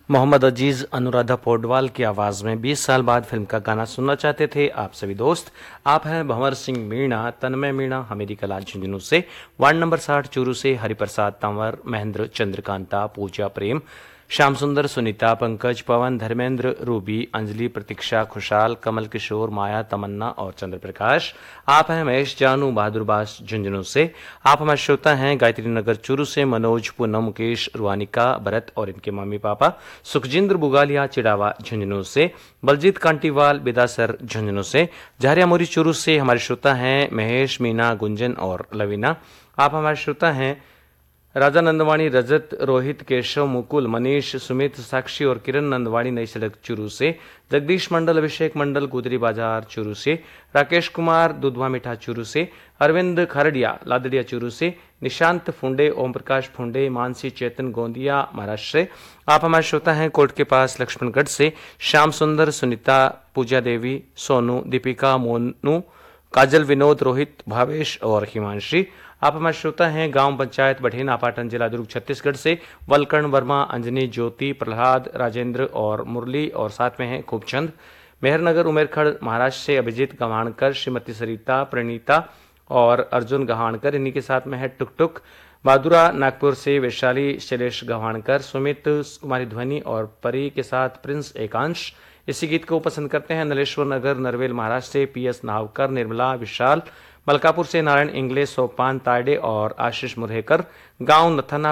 मोहम्मद अजीज अनुराधा पौडवाल की आवाज में 20 साल बाद फिल्म का गाना सुनना चाहते थे आप सभी दोस्त। आप हैं भंवर सिंह मीणा, तन्मय मीणा, हमीदी कला झुंझुनू से, वार्ड नंबर 60 चूरू से, हरिप्रसाद तंवर, महेंद्र, चंद्रकांता, पूजा, प्रेम, श्याम सुंदर, सुनीता, पंकज, पवन, धर्मेंद्र, रूबी, अंजलि, प्रतीक्षा, खुशहाल, कमल किशोर, माया, तमन्ना और चंद्र प्रकाश। आप हैं महेश, जानू, बहादुर बास झुंझुनू से। आप हमारे श्रोता हैं गायत्री नगर चूरू से, मनोज, पूनम, मुकेश, रुआनिका, भरत और इनके मम्मी पापा, सुखजिंद्र बुगालिया, चिड़ावा झुंझुनू से, बलजीत कांटीवाल, बिदासर झुंझुनू से, झारिया मोरी चूरू से। हमारे श्रोता हैं महेश, मीना, गुंजन और लवीना। आप हमारे श्रोता हैं राजा नंदवाणी, रजत, रोहित, केशव, मुकुल, मनीष, सुमित, साक्षी और किरण नंदवाणी, नई सड़क चूरू से, जगदीश मंडल, अभिषेक मंडल, गुदरी बाजार चूरू से, राकेश कुमार, दुधवा मीठा चूरू से, अरविंद खरड़िया, लादड़िया चूरू से, निशांत फुंडे, ओम प्रकाश फुंडे, मानसी, चेतन, गोंदिया महाराष्ट्र से। आप हमारे श्रोता हैं कोर्ट के पास लक्ष्मणगढ़ से, श्याम सुंदर, सुनीता, पूजा देवी, सोनू, दीपिका, मोनू, काजल, विनोद, रोहित, भावेश और हिमांशी। आप हमारे श्रोता हैं गांव पंचायत बढ़ेना, पाटन, जिला दुर्ग, छत्तीसगढ़ से, वलकर्ण वर्मा, अंजनी, ज्योति, प्रहलाद, राजेंद्र और मुरली और साथ में हैं खूबचंद। मेहरनगर, उमेरखड़ महाराष्ट्र से अभिजीत गवाणकर, श्रीमती सरिता, प्रणीता और अर्जुन गवाणकर, इन्हीं के साथ में है टुक टुक। बहादुरा नागपुर से वैशाली, शैलेश गवाणकर, सुमित, कुमारी ध्वनि और परी के साथ प्रिंस एकांश। इसी गीत को पसंद करते हैं नलेश्वर नगर, नरवेल महाराष्ट्र से पीएस नावकर, निर्मला, विशाल, मलकापुर से नारायण इंग्ले, सोपान तायडे और आशीष मुरहेकर, गांव नथना